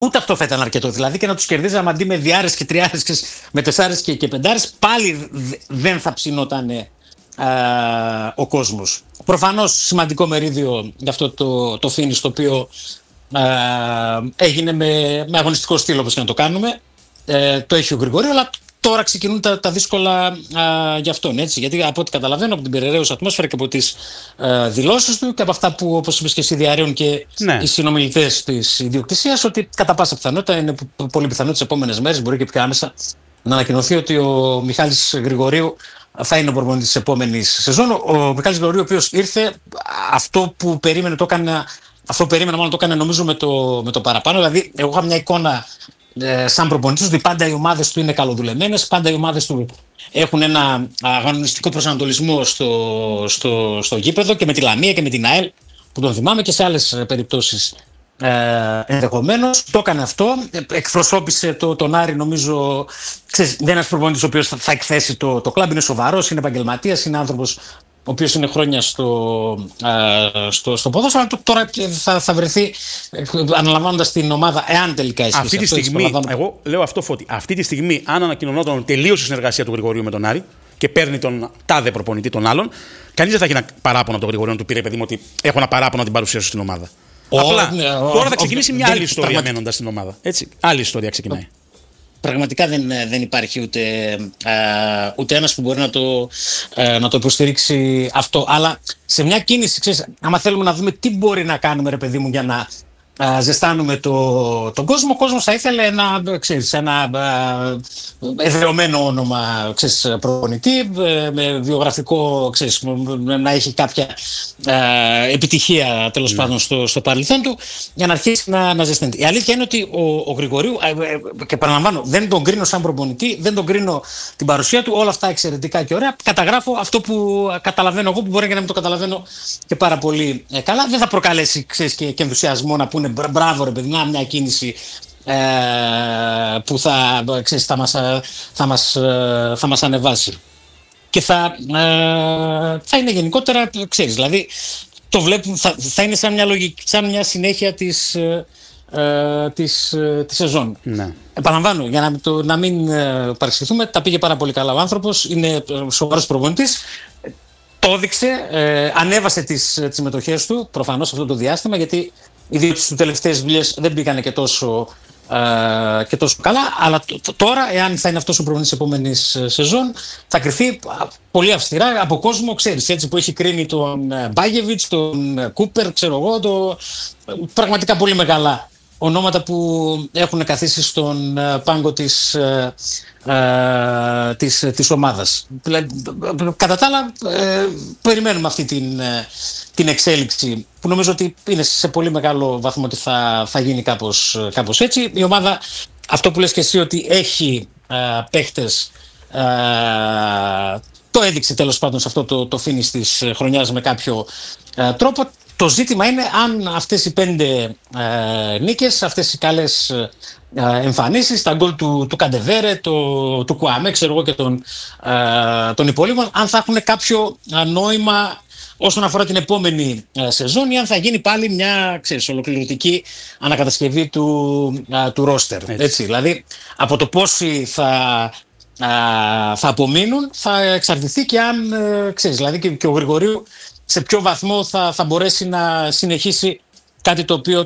Ούτε αυτό θα ήταν αρκετό. Δηλαδή και να τους κερδίζαμε αντί με διάρες και τριάρες, με τεσσάρες και πεντάρες, πάλι δεν θα ψινόταν ο κόσμος. Προφανώς σημαντικό μερίδιο για αυτό το finish, το οποίο έγινε με αγωνιστικό στυλ, όπως και να το κάνουμε. Το έχει ο Γρηγορίου, αλλά τώρα ξεκινούν τα δύσκολα για αυτόν. Έτσι, γιατί από ό,τι καταλαβαίνω από την περιραίουσα ατμόσφαιρα και από τις δηλώσεις του και από αυτά που, όπως είπες και εσύ, διαρρέουν και οι συνομιλητές της ιδιοκτησίας, ότι κατά πάσα πιθανότητα, είναι πολύ πιθανό τις επόμενες μέρες, μπορεί και πιο άμεσα, να ανακοινωθεί ότι ο Μιχάλης Γρηγορίου θα είναι ο προπονητής της επόμενης σεζόν. Ο Μιχάλης Γρηγορίου, ο οποίος ήρθε, αυτό που περίμενε το έκανε νομίζω με το παραπάνω. Δηλαδή, εγώ είχα μια εικόνα σαν προπονητής ότι πάντα οι ομάδες του είναι καλοδουλεμένες, πάντα οι ομάδες του έχουν ένα αγωνιστικό προσανατολισμό στο γήπεδο, και με τη Λαμία και με την ΑΕΛ, που τον θυμάμαι, και σε άλλες περιπτώσεις ενδεχομένως. Το έκανε αυτό, εκπροσώπησε τον Άρη, νομίζω. Ξέρεις, δεν είναι ένας προπονητής ο οποίος θα εκθέσει το κλαμπ, είναι σοβαρός, είναι επαγγελματίας, είναι άνθρωπος ο οποίος είναι χρόνια στο ποδόσφαιρο. Τώρα θα βρεθεί αναλαμβάνοντας την ομάδα, εάν τελικά ισχύει. Αυτή τη στιγμή, εγώ λέω αυτό, Φώτη, αυτή τη στιγμή, αν ανακοινωνόταν τελείωσε η συνεργασία του Γρηγορίου με τον Άρη και παίρνει τον τάδε προπονητή των άλλων, κανείς δεν θα έχει ένα παράπονο από τον Γρηγορίου, να του πήρε, παιδί μου, ότι έχω ένα παράπονο την παρουσία σου στην ομάδα. Απλά τώρα θα ξεκινήσει μια άλλη ιστορία μένοντας στην ομάδα. Έτσι, άλλη ιστορία ξεκινάει. Πραγματικά δεν υπάρχει ούτε ένας που μπορεί να το υποστηρίξει αυτό. Αλλά σε μια κίνηση, ξέρεις, άμα θέλουμε να δούμε τι μπορεί να κάνουμε, ρε παιδί μου, για να ζεστάνουμε τον κόσμο, ο κόσμος θα ήθελε ένα εδραιωμένο όνομα, προπονητή, με βιογραφικό, να έχει κάποια επιτυχία, τέλος πάντων, στο παρελθόν του, για να αρχίσει να ζεσταίνεται. Η αλήθεια είναι ότι ο Γρηγορίου, και παραλαμβάνω, δεν τον κρίνω σαν προπονητή, δεν τον κρίνω την παρουσία του, όλα αυτά εξαιρετικά και ωραία. Καταγράφω αυτό που καταλαβαίνω εγώ, που μπορεί και να μην το καταλαβαίνω και πάρα πολύ καλά. Δεν θα προκαλέσει, και ενθουσιασμό να πούνε μπράβο, ρε παιδί, μια κίνηση που θα μας ανεβάσει. Και θα είναι γενικότερα, ξέρεις, δηλαδή το βλέπουν, θα είναι σαν μια συνέχεια της σεζόν. Ναι. Επαναλαμβάνω, για να μην παρεξηγηθούμε, τα πήγε πάρα πολύ καλά ο άνθρωπος, είναι σοβαρός προπονητής. Το έδειξε, ανέβασε τις μετοχές του προφανώς αυτό το διάστημα, γιατί οι δύο του τελευταίες δουλειές δεν πήγανε και τόσο καλά. Αλλά τώρα, εάν θα είναι αυτός ο προπονητής της επόμενης σεζόν, θα κρυφθεί πολύ αυστηρά από κόσμο, ξέρεις, έτσι, που έχει κρίνει τον Μπάγεβιτς, τον Κούπερ, ξέρω εγώ, πραγματικά πολύ μεγάλα ονόματα που έχουν καθίσει στον πάγκο της ομάδας. Κατά τα άλλα, περιμένουμε αυτή την εξέλιξη, που νομίζω ότι είναι σε πολύ μεγάλο βαθμό ότι θα γίνει κάπως έτσι. Η ομάδα, αυτό που λες και εσύ, ότι έχει παίχτες, το έδειξε τέλος πάντων σε αυτό το finish της χρονιάς με κάποιο τρόπο. Το ζήτημα είναι αν αυτές οι 5 νίκες, αυτές οι καλές εμφανίσεις, τα γκολ του Καντεβέρε, του Κουαμέ, ξέρω εγώ, και των υπολείπων, αν θα έχουν κάποιο νόημα όσον αφορά την επόμενη σεζόν, ή αν θα γίνει πάλι μια, ολοκληρωτική ανακατασκευή του ρόστερ. Έτσι, δηλαδή, από το πόσοι θα απομείνουν θα εξαρτηθεί και αν, δηλαδή και ο Γρηγορίου σε ποιο βαθμό θα μπορέσει να συνεχίσει κάτι το οποίο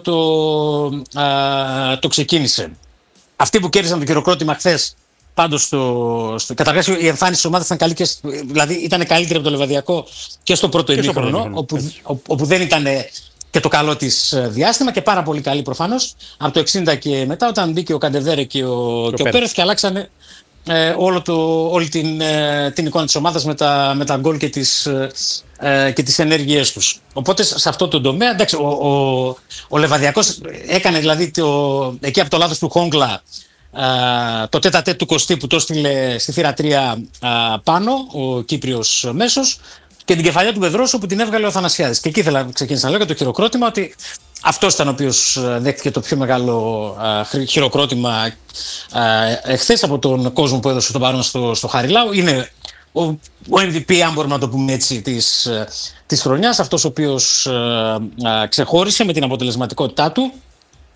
το ξεκίνησε. Αυτοί που κέρδισαν το χειροκρότημα χθες, πάντως καταρχάς η εμφάνιση της ομάδας ήταν καλή, δηλαδή ήταν καλύτερη από το Λεβαδιακό και στο πρώτο ημίχρονο, όπου δεν ήταν και το καλό της διάστημα, και πάρα πολύ καλή προφανώς από το 60 και μετά, όταν μπήκε ο Καντεβέρε και ο Πέρεθ και αλλάξανε όλη την εικόνα της ομάδας με τα γκολ και τις ενέργειές τους. Οπότε σε αυτό το τομέα, εντάξει, ο Λεβαδιακός έκανε δηλαδή εκεί από το λάθος του Χόγκλα το τέτα-τέτ του Κωστή, που το έστειλε στη θύρα 3 πάνω, ο Κύπριος μέσος, και την κεφαλιά του Πεδρόσου που την έβγαλε ο Αθανασιάδης. Και εκεί ξεκίνησα να λέω για το χειροκρότημα, ότι αυτός ήταν ο οποίος δέχτηκε το πιο μεγάλο χειροκρότημα εχθές από τον κόσμο που έδωσε τον παρόν στο Χαριλάου. Είναι ο MVP, αν μπορούμε να το πούμε έτσι, της χρονιάς, αυτός ο οποίος ξεχώρισε με την αποτελεσματικότητά του,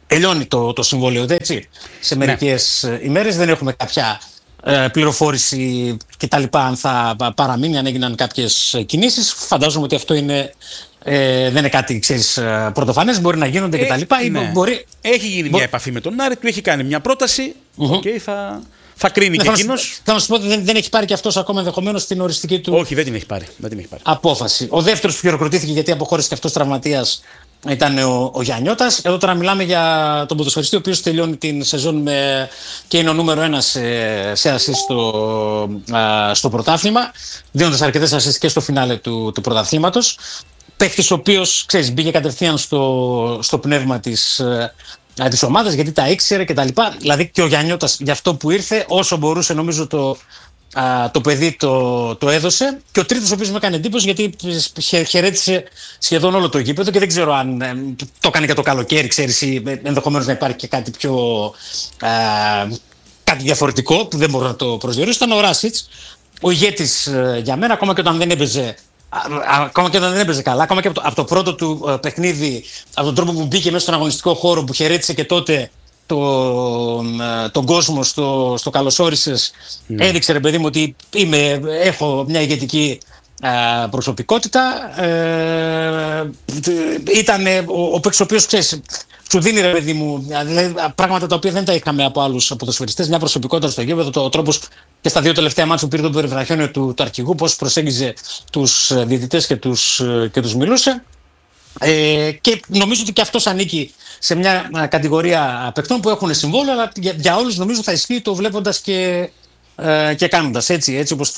τελειώνει το συμβόλαιο, έτσι. Σε μερικές ημέρες δεν έχουμε κάποια πληροφόρηση κτλ. Αν θα παραμείνει, αν έγιναν κάποιες κινήσεις. Φαντάζομαι ότι αυτό δεν είναι κάτι, ξέρεις, πρωτοφανές. Μπορεί να γίνονται κτλ. Ναι. Έχει γίνει μια επαφή με τον Άρη, του έχει κάνει μια πρόταση. Θα κρίνει και εκείνος. Θα σου πω ότι δεν έχει πάρει και αυτός ακόμα ενδεχομένως την οριστική του. Όχι, δεν την έχει πάρει. Απόφαση. Ο δεύτερος που χειροκροτήθηκε γιατί αποχώρησε και αυτός τραυματίας ήταν ο Γιαννιώτας. Εδώ τώρα μιλάμε για τον ποδοσφαιριστή ο οποίος τελειώνει την σεζόν και είναι ο νούμερο 1 σε assist στο πρωτάθλημα, δίνοντας αρκετές assist και στο φινάλε του πρωταθλήματος. Παίκτης ο οποίος, ξέρεις, μπήκε κατευθείαν στο πνεύμα της ομάδας, γιατί τα ήξερε κτλ. Δηλαδή και ο Γιαννιώτας για αυτό που ήρθε, όσο μπορούσε, νομίζω το παιδί το έδωσε. Και ο τρίτος ο οποίος με έκανε εντύπωση, γιατί χαιρέτησε σχεδόν όλο το γήπεδο και δεν ξέρω αν το έκανε για το καλοκαίρι, ξέρεις, ή ενδεχομένως να υπάρχει και κάτι κάτι διαφορετικό που δεν μπορώ να το προσδιορίσω. Ήταν ο Ράσιτς, ο ηγέτης για μένα, ακόμα και όταν δεν έπαιζε. Ακόμα και όταν δεν έπαιζε καλά, ακόμα και από το πρώτο του παιχνίδι, από τον τρόπο που μπήκε μέσα στον αγωνιστικό χώρο, που χαιρέτησε και τότε τον κόσμο στο καλωσόρισες, έδειξε, ρε παιδί μου, ότι έχω μια ηγετική προσωπικότητα. Ήταν ο παίκτης ο οποίος, ξέρεις, σου δίνει, ρε παιδί μου, δηλαδή, πράγματα τα οποία δεν τα είχαμε από άλλους ποδοσφαιριστές. Μια προσωπικότητα στο γήπεδο, ο τρόπος και στα δύο τελευταία μάτια που πήρε το περιβραχιόνιο του αρχηγού, πώς προσέγγιζε τους διαιτητές και τους μιλούσε. Και νομίζω ότι και αυτός ανήκει σε μια κατηγορία παικτών που έχουν συμβόλαιο, αλλά για όλους νομίζω θα ισχύει το βλέποντας και κάνοντας έτσι όπως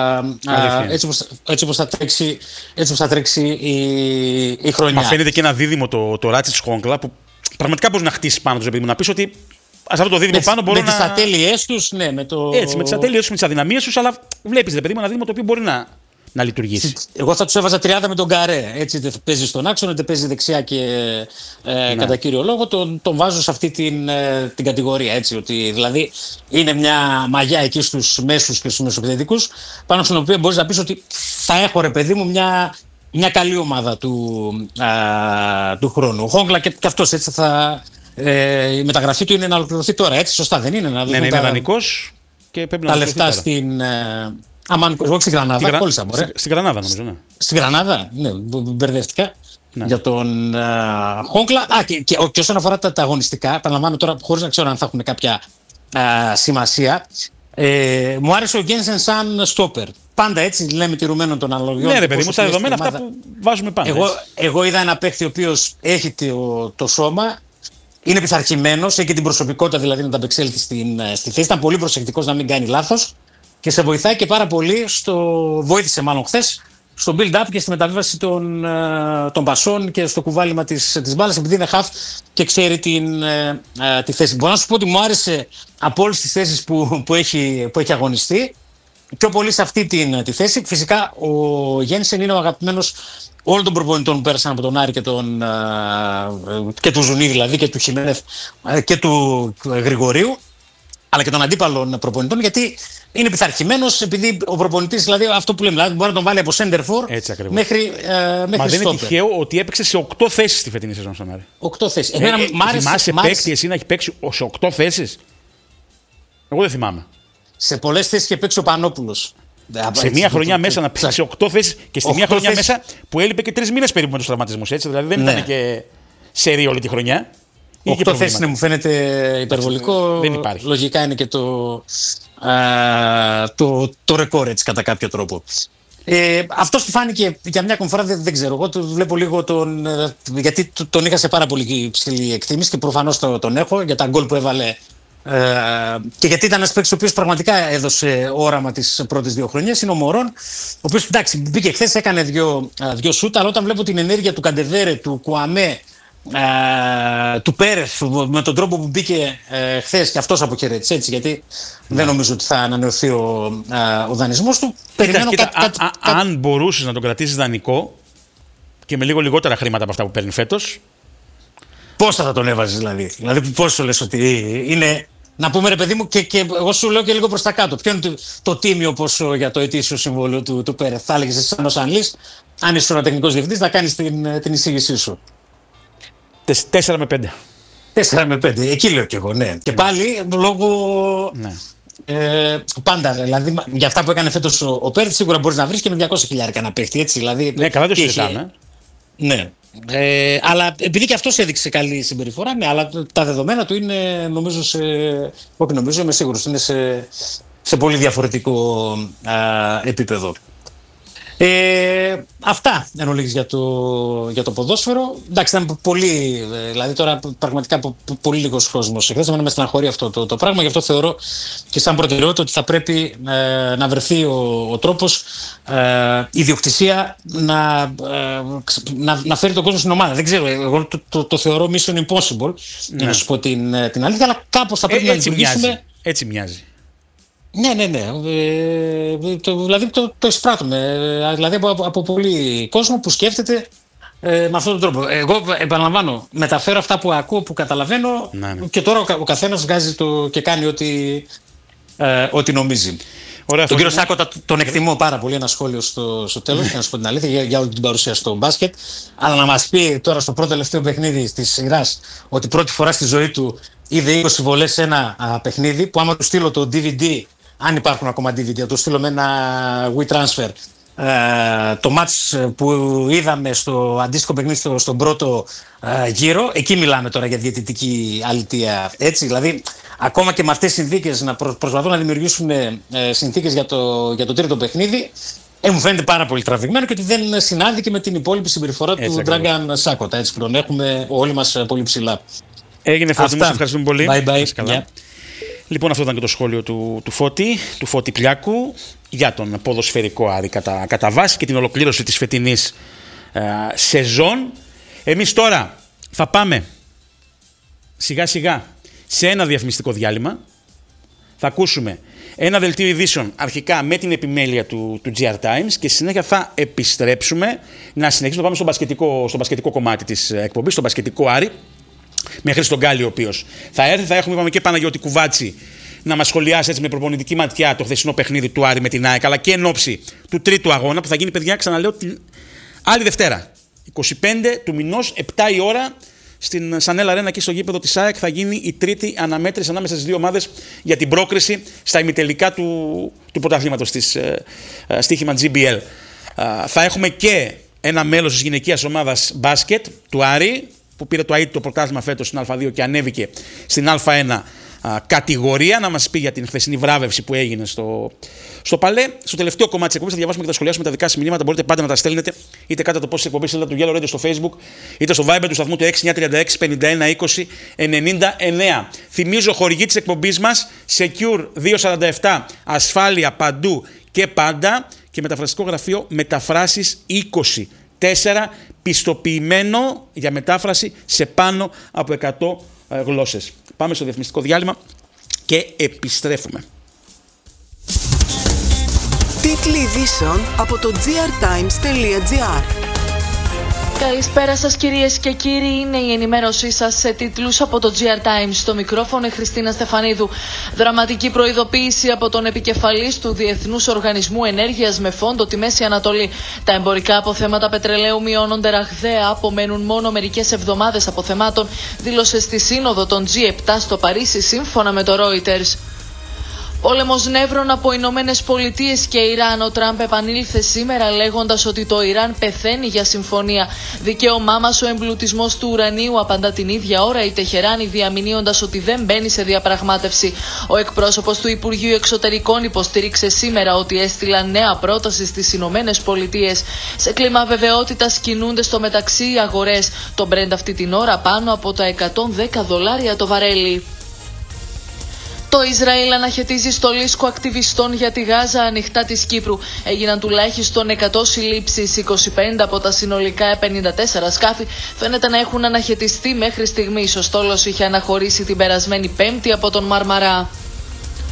θα τρέξει η χρονιά. Μα φαίνεται και ένα δίδυμο το Ράτσιτς Χόγκλα που πραγματικά μπορεί να χτίσει πάνω του, επειδή να πει ότι σε αυτό το δίδυμο πάνω μπορεί να. Με τις ατέλειές τους, ναι. Έτσι, με τις ατέλειές τους, με τις αδυναμίες τους, αλλά βλέπεις, ρε παιδί μου, ένα δίδυμο το οποίο μπορεί να λειτουργήσει. Εγώ θα τους έβαζα τριάδα με τον Γκαρέ. Έτσι, είτε παίζει στον άξονα, είτε παίζει δεξιά και κατά κύριο λόγο τον βάζω σε αυτή την κατηγορία. Έτσι, ότι δηλαδή είναι μια μαγιά εκεί στους μέσους και στους μεσοπαιδευτικούς, πάνω στην οποία μπορείς να πεις ότι θα έχω, ρε παιδί μου, μια καλή ομάδα του χρόνου. Ο Χόγκλα και αυτός έτσι η μεταγραφή του είναι να ολοκληρωθεί τώρα. Έτσι, σωστά δεν είναι? Ναι, είναι δανεικός και πρέπει να τα λεφτά στην. Εγώ στην Γρανάδα, κόλλησα, μωρέ. Στην Γρανάδα, νομίζω, ναι. Στην Γρανάδα, ναι, μπερδεύτηκα. Ναι. Για τον Χόγκλα. Και όσον αφορά τα αγωνιστικά, επαναλαμβάνω τώρα, χωρίς να ξέρω αν θα έχουν κάποια σημασία. Μου άρεσε ο Γκένσεν σαν στόπερ. Πάντα έτσι λέμε τηρουμένων των αναλογιών. Ναι, ρε παιδί μου, στα δεδομένα αυτά που βάζουμε πάντα. Εγώ είδα ένα παίχτη ο οποίος έχει το σώμα, είναι πειθαρχημένος, έχει και την προσωπικότητα δηλαδή να τα απεξέλθει στη θέση. Ήταν πολύ προσεκτικός να μην κάνει λάθος και σε βοηθάει και πάρα πολύ. Βοήθησε μάλλον χθες στο build-up και στη μεταβίβαση των πασών και στο κουβάλιμα της μπάλας, επειδή είναι half και ξέρει τη θέση. Μπορώ να σου πω ότι μου άρεσε από όλες τις θέσεις που έχει αγωνιστεί, πιο πολύ σε αυτή τη θέση. Φυσικά ο Γένσεν είναι ο αγαπημένος όλων των προπονητών που πέρασαν από τον Άρη και του Ζουνί δηλαδή, και του Χιμένεθ και του Γρηγορίου, αλλά και των αντίπαλων προπονητών, γιατί είναι πειθαρχημένος, επειδή ο προπονητής, δηλαδή αυτό που λέμε, δηλαδή μπορεί να τον βάλει από center for μέχρι Μα δεν stopper. Είναι τυχαίο ότι έπαιξε σε 8 θέσεις στη φετινή σεζόν στον Άρη. 8 θέσεις. Θυμάσαι παίκτη εσύ να έχει παίξει σε 8 θέσεις? Εγώ δεν θυμάμαι. Σε πολλές θέσεις είχε παίξει ο Πανόπουλος. Σε μία χρονιά μέσα να παίξει σε 8 θέσεις και στη μία χρονιά μέσα που έλειπε και 3 μήνες περίπου με τους τραυματισμούς. Έτσι, δηλαδή δεν ήταν και σερί όλη τη χρονιά. 8 θέσεις μου φαίνεται υπερβολικό. Δεν υπάρχει. Λογικά είναι και το ρεκόρ, έτσι, κατά κάποιο τρόπο. Αυτός που φάνηκε για μια ακόμη φορά δεν ξέρω. Εγώ το βλέπω λίγο γιατί τον είχα σε πάρα πολύ ψηλή εκτίμηση και προφανώς τον έχω για τα γκολ που έβαλε. Και γιατί ήταν ένας παίκτης ο οποίος πραγματικά έδωσε όραμα τις πρώτες 2 χρονιές. Είναι ο Μωρόν, ο οποίος, εντάξει, μπήκε χθες, έκανε δύο σούτ, αλλά όταν βλέπω την ενέργεια του Καντεβέρε, του Κουαμέ, του Πέρεθ, με τον τρόπο που μπήκε χθες, και αυτός αποχαιρέτησε, έτσι, γιατί δεν νομίζω ότι θα ανανεωθεί ο δανεισμός του. Περιμένω αν μπορούσες να τον κρατήσεις δανεικό και με λίγο λιγότερα χρήματα από αυτά που παίρνει φέτος, πώς θα τον έβαζες δηλαδή? Δηλαδή πώς σου λες ότι είναι? Να πούμε, ρε παιδί μου, και εγώ σου λέω και λίγο προς τα κάτω. Ποιο είναι το τίμιο ποσό για το ετήσιο συμβόλαιο του Πέρεθ? Θα έλεγες εσύ σαν ως ανλής, αν είσαι ένα τεχνικός διευθυντής, να κάνεις την εισήγησή σου? 4 με 5. 4 με 5. Εκεί λέω κι εγώ, ναι. Και πάλι λόγω. Ναι. Πάντα, δηλαδή για αυτά που έκανε φέτος ο Πέρτ, σίγουρα μπορεί να βρει και με 200.000 να παίχτη. Έτσι, δηλαδή, ναι, καλά το συζητάμε. Ναι. Αλλά επειδή και αυτός έδειξε καλή συμπεριφορά, ναι, αλλά τα δεδομένα του είναι, νομίζω, είμαι σίγουρος, είναι σε πολύ διαφορετικό επίπεδο. Αυτά εν ολίγης για το ποδόσφαιρο. Εντάξει, ήταν πολύ. Δηλαδή τώρα πραγματικά πολύ λίγος κόσμος. Εχθές με στεναχωρεί αυτό το πράγμα. Γι' αυτό θεωρώ και σαν προτεραιότητα ότι θα πρέπει να βρεθεί ο τρόπος, η ιδιοκτησία να φέρει τον κόσμο στην ομάδα. Δεν ξέρω, εγώ το θεωρώ mission impossible, για να σου πω την αλήθεια, αλλά κάπως θα πρέπει να λειτουργήσουμε. Έτσι μοιάζει. Ναι. Δηλαδή το εισπράττουμε. Δηλαδή από πολύ κόσμο που σκέφτεται με αυτόν τον τρόπο. Εγώ επαναλαμβάνω, μεταφέρω αυτά που ακούω, που καταλαβαίνω, και τώρα ο καθένας βγάζει και κάνει ό,τι νομίζει. Ωραία, τον κύριο Σάκοτα τον εκτιμώ πάρα πολύ. Ένα σχόλιο στο τέλος, για να σου πω την αλήθεια, για όλη την παρουσία στο μπάσκετ. Αλλά να μας πει τώρα στο πρώτο τελευταίο παιχνίδι της σειράς ότι πρώτη φορά στη ζωή του είδε 20 βολές σε ένα παιχνίδι, που άμα του στείλω το DVD, αν υπάρχουν ακόμα DVD, θα το στείλω με ένα WeTransfer, το match που είδαμε στο αντίστοιχο παιχνίδι στον πρώτο γύρο, εκεί μιλάμε τώρα για διαιτητική αλητεία. Έτσι, δηλαδή, ακόμα και με αυτές τις συνθήκες να προσπαθούν να δημιουργήσουν συνθήκες για το τρίτο παιχνίδι, μου φαίνεται πάρα πολύ τραβηγμένο και ότι δεν συνάδει και με την υπόλοιπη συμπεριφορά του Dragan Σάκοτα. Έτσι, που τον έχουμε όλοι μας πολύ ψηλά. Έγινε, Φώτη, μας ευχαριστούμε πολύ. Bye. Yeah. Λοιπόν, αυτό ήταν και το σχόλιο του Φώτη Πλιάκου για τον ποδοσφαιρικό Άρη κατά βάση και την ολοκλήρωση της φετινής σεζόν. Εμείς τώρα θα πάμε σιγά σιγά σε ένα διαφημιστικό διάλειμμα. Θα ακούσουμε ένα δελτίο ειδήσεων αρχικά με την επιμέλεια του GR Times και στη συνέχεια θα επιστρέψουμε να συνεχίσουμε να πάμε στο μπασκετικό κομμάτι της εκπομπής, στο μπασκετικό Άρη, με Χρήστον Γκάλη, ο οποίος θα έρθει. Θα έχουμε, είπαμε, και Παναγιώτη Κουβάτσι να μας σχολιάσει έτσι με προπονητική ματιά το χθεσινό παιχνίδι του Άρη με την ΑΕΚ, αλλά και εν ώψη του τρίτου αγώνα που θα γίνει, παιδιά, ξαναλέω, την άλλη Δευτέρα, 25 του μηνός, 7 η ώρα, στην Σανέλ Αρένα και στο γήπεδο της ΑΕΚ θα γίνει η τρίτη αναμέτρηση ανάμεσα στις δύο ομάδες για την πρόκριση στα ημιτελικά του πρωταθλήματος της στοίχημα GBL. Θα έχουμε και ένα μέλος της γυναικείας ομάδας μπάσκετ του Άρη, που πήρε το αίτητο πρωτάθλημα φέτος στην Α2 και ανέβηκε στην Α1 κατηγορία, να μας πει για την χθεσινή βράβευση που έγινε στο Παλέ. Στο τελευταίο κομμάτι της εκπομπής θα διαβάσουμε και θα σχολιάσουμε τα δικά σας μηνύματα. Μπορείτε πάντα να τα στέλνετε είτε κάτω από το post της εκπομπής, είτε του Yellow Radio στο Facebook, είτε στο Viber του σταθμού του 6936 51 20 99. Θυμίζω, χορηγή της εκπομπής μας Secure 247, ασφάλεια παντού και πάντα, και μεταφραστικό γραφείο Μεταφράσεις 24, πιστοποιημένο για μετάφραση σε πάνω από 100 γλώσσες. Πάμε στο διαφημιστικό διάλειμμα και επιστρέφουμε. Τίτλοι ειδήσεων από το grtimes.gr. Καλησπέρα σας, κυρίες και κύριοι. Είναι η ενημέρωσή σας σε τίτλους από το GR Times. Στο μικρόφωνο η Χριστίνα Στεφανίδου. Δραματική προειδοποίηση από τον επικεφαλής του Διεθνούς Οργανισμού Ενέργειας με φόντο τη Μέση Ανατολή. Τα εμπορικά αποθέματα πετρελαίου μειώνονται ραγδαία. Απομένουν μόνο μερικές εβδομάδες αποθεμάτων, δήλωσε στη σύνοδο των G7 στο Παρίσι, σύμφωνα με το Reuters. Πόλεμος νεύρων από Ηνωμένες Πολιτείες και Ιράν. Ο Τραμπ επανήλθε σήμερα λέγοντας ότι το Ιράν πεθαίνει για συμφωνία. Δικαίωμά μας ο εμπλουτισμός του ουρανίου, απαντά την ίδια ώρα η Τεχεράνη, διαμηνύοντας ότι δεν μπαίνει σε διαπραγμάτευση. Ο εκπρόσωπος του Υπουργείου Εξωτερικών υποστήριξε σήμερα ότι έστειλαν νέα πρόταση στις Ηνωμένες Πολιτείες. Σε κλίμα βεβαιότητας κινούνται στο μεταξύ οι αγορές. Το Brent αυτή την ώρα πάνω από τα $110 το βαρέλι. Το Ισραήλ αναχαιτίζει στολίσκο ακτιβιστών για τη Γάζα ανοιχτά της Κύπρου. Έγιναν τουλάχιστον 100 συλλήψεις, 25 από τα συνολικά 54 σκάφη φαίνεται να έχουν αναχαιτιστεί μέχρι στιγμής. Ο στόλος είχε αναχωρήσει την περασμένη Πέμπτη από τον Μαρμαρά.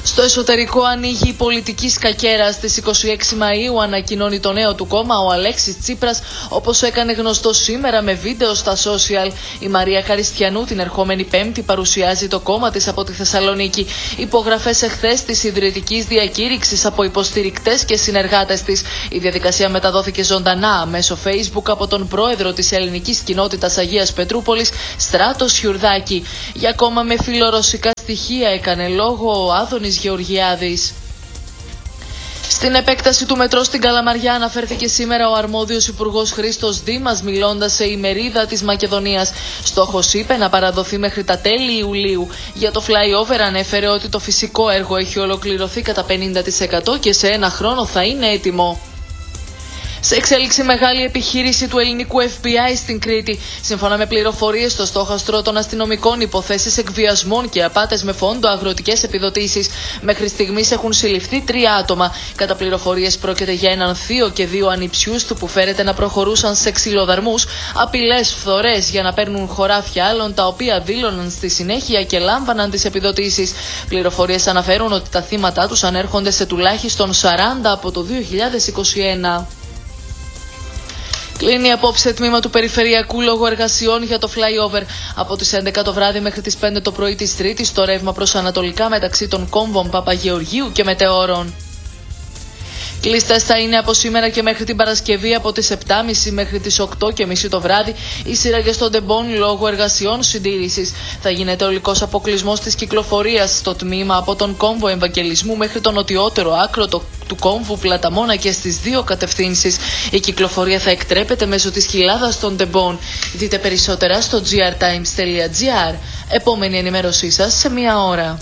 Στο εσωτερικό ανοίγει η πολιτική σκακέρα. Στις 26 Μαΐου ανακοινώνει το νέο του κόμμα ο Αλέξης Τσίπρας, όπως έκανε γνωστό σήμερα με βίντεο στα social. Η Μαρία Καριστιανού την ερχόμενη Πέμπτη παρουσιάζει το κόμμα της από τη Θεσσαλονίκη. Υπογραφές εχθές της ιδρυτικής διακήρυξης από υποστηρικτές και συνεργάτες της. Η διαδικασία μεταδόθηκε ζωντανά μέσω Facebook από τον πρόεδρο της ελληνικής κοινότητας Αγίας Πετρούπολης, Στράτο Σιουρδάκη. Για κόμμα με φιλορωσικά στοιχεία έκανε λόγο ο Άδωνης Γεωργιάδης. Στην επέκταση του μετρό στην Καλαμαριά αναφέρθηκε σήμερα ο αρμόδιος υπουργός Χρήστος Δήμας, μιλώντας σε ημερίδα της Μακεδονίας. Στόχος, είπε, να παραδοθεί μέχρι τα τέλη Ιουλίου. Για το flyover ανέφερε ότι το φυσικό έργο έχει ολοκληρωθεί κατά 50% και σε ένα χρόνο θα είναι έτοιμο. Σε εξέλιξη μεγάλη επιχείρηση του ελληνικού FBI στην Κρήτη. Σύμφωνα με πληροφορίες, στο στόχαστρο των αστυνομικών υποθέσεις εκβιασμών και απάτες με φόντο αγροτικές επιδοτήσεις. Μέχρι στιγμής έχουν συλληφθεί 3 άτομα. Κατά πληροφορίες πρόκειται για έναν θείο και 2 ανιψιούς του που φέρεται να προχωρούσαν σε ξυλοδαρμούς, απειλές, φθορές για να παίρνουν χωράφια άλλων, τα οποία δήλωναν στη συνέχεια και λάμβαναν τις επιδοτήσεις. Πληροφορίες αναφέρουν ότι τα θύματα τους ανέρχονται σε τουλάχιστον 40 από το 2021. Κλείνει απόψε τμήμα του Περιφερειακού λόγω εργασιών για το flyover. Από τις 11 το βράδυ μέχρι τις 5 το πρωί της Τρίτης το ρεύμα προς ανατολικά μεταξύ των κόμβων Παπαγεωργίου και Μετεώρων. Κλειστές θα είναι από σήμερα και μέχρι την Παρασκευή από τις 7.30 μέχρι τις 8.30 το βράδυ οι σύραγγες των τεμπών λόγω εργασιών συντήρησης. Θα γίνεται ολικός αποκλεισμός της κυκλοφορίας στο τμήμα από τον κόμβο Ευαγγελισμού μέχρι το νοτιότερο άκρο του κόμβου Πλαταμόνα και στις 2 κατευθύνσεις. Η κυκλοφορία θα εκτρέπεται μέσω της κοιλάδας των τεμπών. Δείτε περισσότερα στο grtimes.gr. Επόμενη ενημέρωσή σας σε 1 ώρα.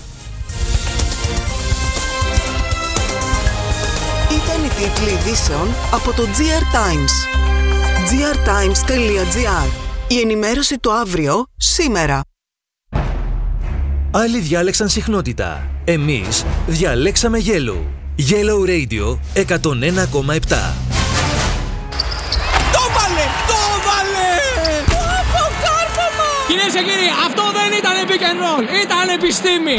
Ήταν οι τίτλοι ειδήσεων από το GR Times. grtimes.gr. Η ενημέρωση του αύριο, σήμερα. Άλλοι διάλεξαν συχνότητα. Εμείς διαλέξαμε Yellow. Yellow Radio 101,7. Το βάλε! Από κάρφωμα! Κυρίες και κύριοι, αυτό δεν ήταν pick and roll, ήταν επιστήμη!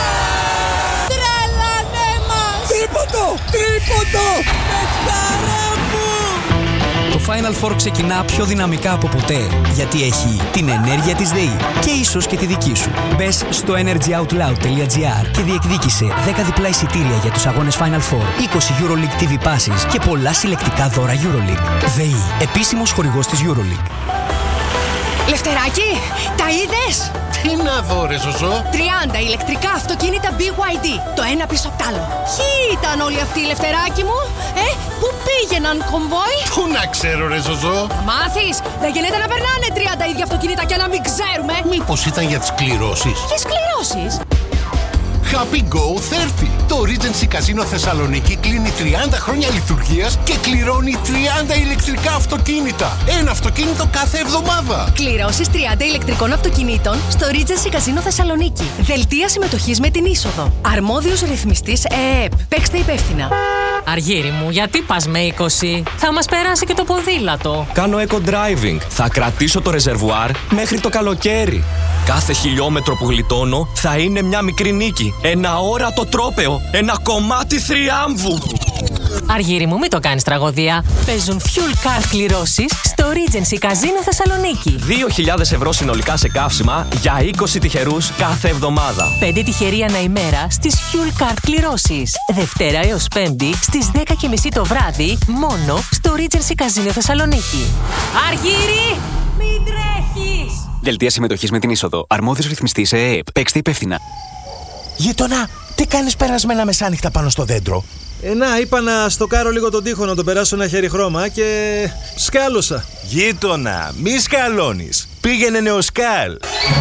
Τρέλανε μας! Τρίποντο! Παιχτάρα μου! Το Final Four ξεκινά πιο δυναμικά από ποτέ, γιατί έχει την ενέργεια της ΔΕΗ και ίσως και τη δική σου. Μπες στο energyoutloud.gr και διεκδίκησε 10 διπλά εισιτήρια για τους αγώνες Final Four, 20 EuroLeague TV passes και πολλά συλλεκτικά δώρα EuroLeague. ΔΕΗ, επίσημος χορηγός της EuroLeague. Λευτεράκι, τα είδες? Τι να δω ρε Ζωζό? 30 ηλεκτρικά αυτοκίνητα BYD, το ένα πίσω απ' τ' άλλο. Ποιοι ήταν όλοι αυτοί, Λευτεράκι μου? Πού πήγαιναν, κομβόι? Πού να ξέρω ρε Ζωζό? Μάθεις, δεν γίνεται να περνάνε 30 ίδια αυτοκίνητα και να μην ξέρουμε. Μήπως ήταν για τις κληρώσεις? Ποιες κληρώσεις? Happy Go 30. Το Regency Casino Θεσσαλονίκη κλείνει 30 χρόνια λειτουργίας και κληρώνει 30 ηλεκτρικά αυτοκίνητα. Ένα αυτοκίνητο κάθε εβδομάδα. Κληρώσεις 30 ηλεκτρικών αυτοκινήτων στο Regency Casino Θεσσαλονίκη. Δελτία συμμετοχής με την είσοδο. Αρμόδιος ρυθμιστής ΕΕΠ. Παίξτε υπεύθυνα. Αργύρι μου, γιατί πας με 20? Θα μας περάσει και το ποδήλατο. Κάνω eco-driving. Θα κρατήσω το ρεζερβουάρ μέχρι το καλοκαίρι. Κάθε χιλιόμετρο που γλιτώνω θα είναι μια μικρή νίκη. Ένα όρατο τρόπαιο. Ένα κομμάτι θριάμβου. Αργύρι μου, μην το κάνεις τραγωδία. Παίζουν fuel card κληρώσεις στο Regency Casino Θεσσαλονίκη. 2.000 ευρώ συνολικά σε καύσιμα για 20 τυχερούς κάθε εβδομάδα. 5 τυχεροί ανά ημέρα στις fuel card κληρώσεις. Δευτέρα έως Πέμπτη στις 10.30 το βράδυ μόνο στο Regency Casino Θεσσαλονίκη. Αργύρι, μην τρέχεις! Δελτία συμμετοχής με την είσοδο. Αρμόδιος ρυθμιστής ΕΕΠ. Παίξτε υπεύθυνα. Γείτονα, τι κάνεις περασμένα μεσάνυχτα πάνω στο δέντρο? Να, είπα να στοκάρω λίγο τον τοίχο, να τον περάσω ένα χέρι χρώμα και σκάλωσα. Γείτονα, μη σκαλώνεις. Πήγαινε Νεοσκάλ.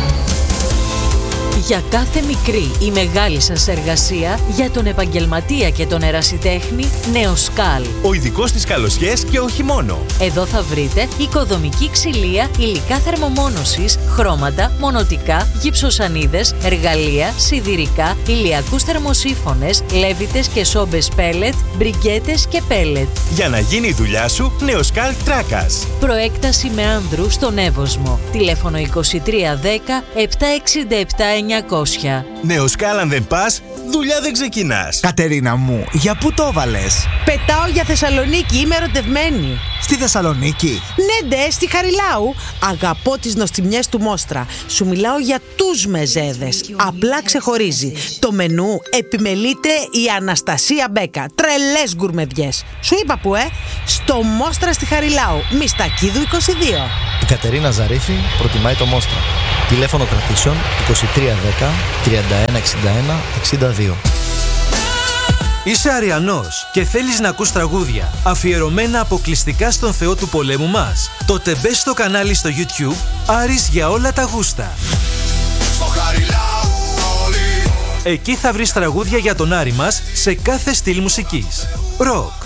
Για κάθε μικρή ή μεγάλη σας εργασία, για τον επαγγελματία και τον ερασιτέχνη, Νεοσκάλ. Ο ειδικός στις καλοσιές και όχι μόνο. Εδώ θα βρείτε οικοδομική ξυλία, υλικά θερμομόνωσης, χρώματα, μονοτικά, γυψοσανίδες, εργαλεία, σιδηρικά, ηλιακούς θερμοσύφωνες, λέβητες και σόμπες πέλετ, μπριγκέτες και πέλετ. Για να γίνει η δουλειά σου, Νεοσκάλ Τράκας. Προέκταση με άνδρου στον Εύωσμο. Τηλέφωνο 2310 767 900. Νεοσκάλ, αν δεν πας, δουλειά δεν ξεκινάς. Κατερίνα μου, για πού το έβαλες? Πετάω για Θεσσαλονίκη, είμαι ερωτευμένη. Στη Θεσσαλονίκη? Ναι, ντε, στη Χαριλάου. Αγαπώ τις νοστιμιές του Μόστρα. Σου μιλάω για τους μεζέδες. Απλά ξεχωρίζει. Το μενού επιμελείται η Αναστασία Μπέκα. Τρελές γκουρμεδιές. Σου είπα που, στο Μόστρα στη Χαριλάου. Μιστακίδου 22. Η Κατερίνα Ζαρίφη προτιμάει το Μόστρα. Τηλέφωνο κρατήσεων 2310 3161 62. Είσαι Αριανός και θέλεις να ακούς τραγούδια αφιερωμένα αποκλειστικά στον Θεό του πολέμου μας? Τότε μπες στο κανάλι στο YouTube Άρης για όλα τα γούστα. Εκεί θα βρεις τραγούδια για τον Άρη μας σε κάθε στυλ μουσικής. Ροκ,